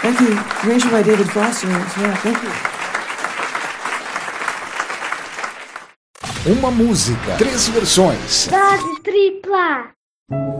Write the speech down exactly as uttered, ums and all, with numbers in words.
Thank you. Arranged by David Foster as well. Thank you. Uma música, três versões. Dose tripla.